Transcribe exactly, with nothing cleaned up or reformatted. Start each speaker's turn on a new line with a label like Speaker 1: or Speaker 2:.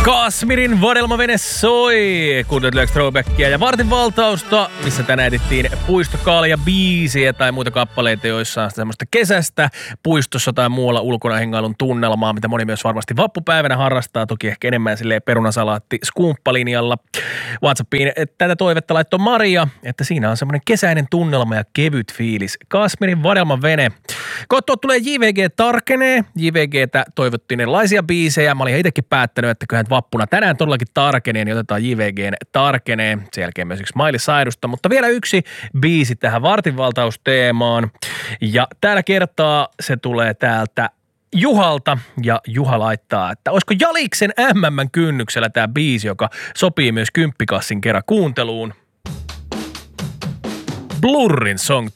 Speaker 1: Kasmirin vadelmavene soi, kuuntelet throwbackia ja vartin valtausta, missä tänään edittiin puistokaalia biisiä tai muita kappaleita, joissa on semmoista kesästä puistossa tai muualla ulkona hengailun tunnelmaa, mitä moni myös varmasti vappupäivänä harrastaa, toki ehkä enemmän silleen perunasalaatti skumppalinjalla. WhatsAppiin tätä toivetta laittoi Maria, että siinä on semmoinen kesäinen tunnelma ja kevyt fiilis. Kasmirin vadelmavene. Kotoa tulee J V G tarkenee. J V G:tä toivottiin erilaisia biisejä. Mä olin itsekin päättänyt, että kyllähän vappuna tänään todellakin tarkenee, niin otetaan J V G:n tarkenee. Sen jälkeen myös yksi Miley Cyrusta, mutta vielä yksi biisi tähän vartinvaltausteemaan. Ja tällä kertaa se tulee täältä Juhalta, ja Juha laittaa, että olisiko Jaliksen M M:n kynnyksellä tämä biisi, joka sopii myös kymppikassin kerran kuunteluun. Blurrin Song